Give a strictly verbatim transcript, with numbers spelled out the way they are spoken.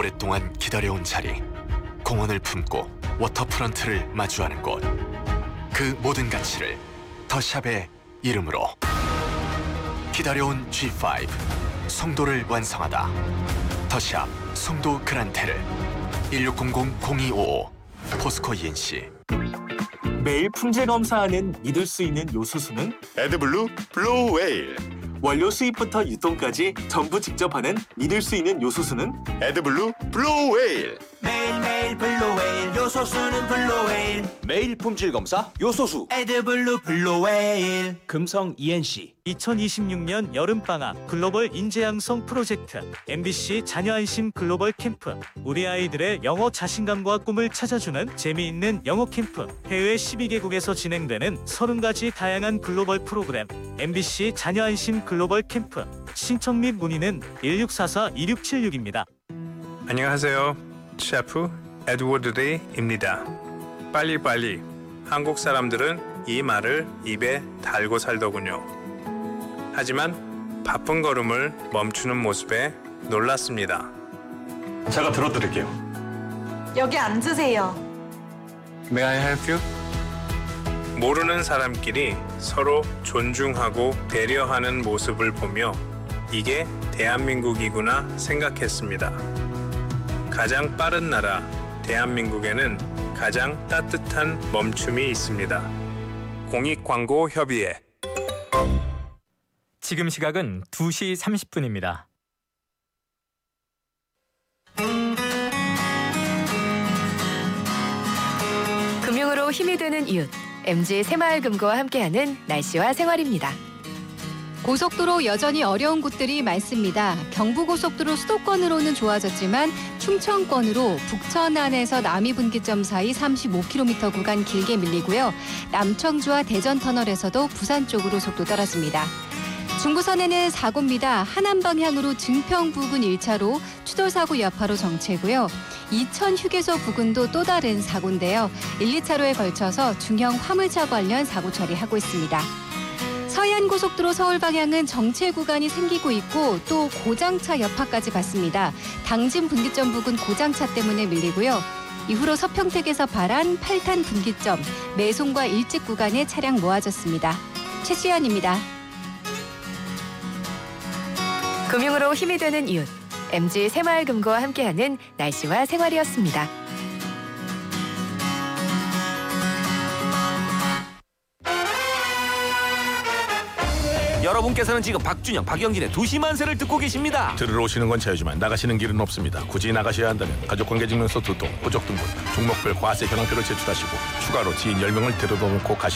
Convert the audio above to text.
오랫동안 기다려온 자리, 공원을 품고 워터프런트를 마주하는 곳, 그 모든 가치를 더샵의 이름으로. 기다려온 지 파이브 송도를 완성하다. 더샵 송도 그란테를. 일육공공 공이오오 포스코 이엔씨. 매일 품질 검사하는 믿을 수 있는 요소수는 에드블루 블루 웨일. 원료 수입부터 유통까지 전부 직접 하는 믿을 수 있는 요소수는 에드블루 블루 웨일. 매일매일 블루웨일 요소수는 블루웨일. 매일 품질 검사 요소수 에드블루 블루웨일. 금성 이엔씨. 이천이십육 년 여름방학 글로벌 인재양성 프로젝트 엠비씨 자녀안심 글로벌 캠프. 우리 아이들의 영어 자신감과 꿈을 찾아주는 재미있는 영어 캠프. 해외 십이 개국에서 진행되는 서른 가지 다양한 글로벌 프로그램. 엠비씨 자녀안심 글로벌 캠프. 신청 및 문의는 일육사사 이육칠육입니다. 안녕하세요. 셰프 에드워드 데이입니다. 빨리빨리. 한국 사람들은 이 말을 입에 달고 살더군요. 하지만 바쁜 걸음을 멈추는 모습에 놀랐습니다. 제가 들어드릴게요. 여기 앉으세요. May I help you? 모르는 사람끼리 서로 존중하고 배려하는 모습을 보며 이게 대한민국이구나 생각했습니다. 가장 빠른 나라 대한민국에는 가장 따뜻한 멈춤이 있습니다. 공익광고협의회. 지금 시각은 두 시 삼십 분입니다. 금융으로 힘이 되는 이웃, 엠지 새마을금고와 함께하는 날씨와 생활입니다. 고속도로 여전히 어려운 곳들이 많습니다. 경부고속도로 수도권으로는 좋아졌지만 충청권으로 북천안에서 남이분기점 사이 삼십오 킬로미터 구간 길게 밀리고요. 남청주와 대전터널에서도 부산 쪽으로 속도 떨어집니다. 중부선에는 사고입니다. 하남 방향으로 증평 부근 일 차로 추돌사고 여파로 정체고요. 이천 휴게소 부근도 또 다른 사고인데요. 일, 이 차로에 걸쳐서 중형 화물차 관련 사고 처리하고 있습니다. 서해안고속도로 서울 방향은 정체 구간이 생기고 있고 또 고장차 여파까지 받습니다. 당진 분기점 부근 고장차 때문에 밀리고요. 이후로 서평택에서 발안 팔탄 분기점, 매송과 일찍 구간에 차량 모아졌습니다. 최수연입니다. 금융으로 힘이 되는 이웃, 엠지 새마을금고와 함께하는 날씨와 생활이었습니다. 여러분께서는 지금 박준영, 박영진의 두시 만세를 듣고 계십니다. 들으러 오시는 건 자유지만 나가시는 길은 없습니다. 굳이 나가셔야 한다면 가족관계증명서 두 통, 호적 등본, 종목별 과세 현황표를 제출하시고 추가로 지인 열 명을 데려다 놓고 가시